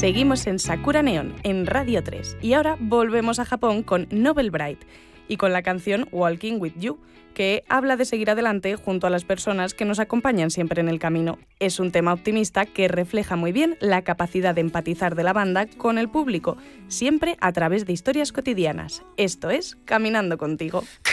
Seguimos en Sakura Neon, en Radio 3, y ahora volvemos a Japón con Nobel Bright y con la canción Walking With You, que habla de seguir adelante junto a las personas que nos acompañan siempre en el camino. Es un tema optimista que refleja muy bien la capacidad de empatizar de la banda con el público, siempre a través de historias cotidianas. Esto es Caminando Contigo.